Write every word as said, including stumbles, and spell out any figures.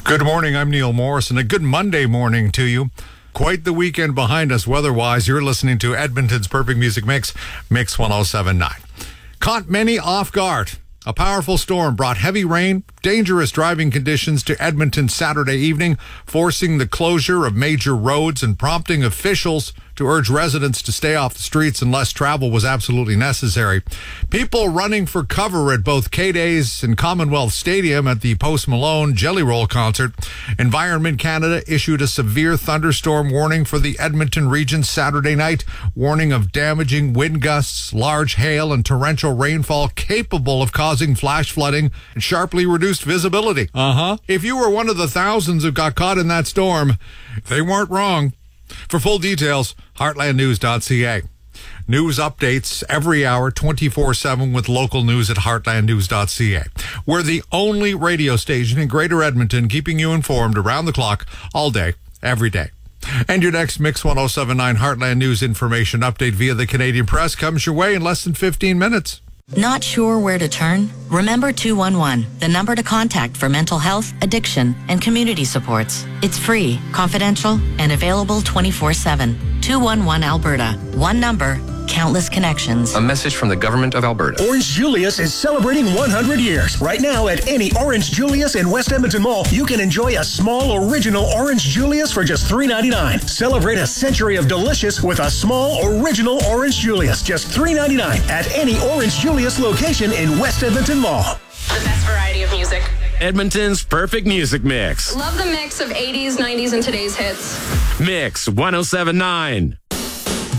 Good morning, I'm Neil Morrison. A good Monday morning to you. Quite the weekend behind us weather-wise. You're listening to Edmonton's Perfect Music Mix, Mix one oh seven point nine. Caught many off guard. A powerful storm brought heavy rain, dangerous driving conditions to Edmonton Saturday evening, forcing the closure of major roads and prompting officials to urge residents to stay off the streets unless travel was absolutely necessary. People running for cover at both K-Days and Commonwealth Stadium at the Post Malone Jelly Roll concert. Environment Canada issued a severe thunderstorm warning for the Edmonton region Saturday night, warning of damaging wind gusts, large hail, and torrential rainfall capable of causing flash flooding and sharply reduced visibility. Uh-huh. If you were one of the thousands who got caught in that storm, they weren't wrong. For full details, heartland news dot c a. News updates every hour, twenty-four seven with local news at heartland news dot c a. We're the only radio station in Greater Edmonton keeping you informed around the clock, all day, every day. And your next Mix one oh seven point nine Heartland News information update via the Canadian Press comes your way in less than fifteen minutes. Not sure where to turn? Remember two one one, the number to contact for mental health, addiction, and community supports. It's free, confidential, and available twenty-four seven. two one one Alberta. One number, countless connections. A message from the Government of Alberta. Orange Julius is celebrating one hundred years. Right now at any Orange Julius in West Edmonton Mall, you can enjoy a small original Orange Julius for just three ninety-nine. Celebrate a century of delicious with a small original Orange Julius, just three ninety-nine at any Orange Julius location in West Edmonton Mall. The best variety of music. Edmonton's Perfect Music Mix. Love the mix of eighties, nineties, and today's hits. Mix one oh seven point nine.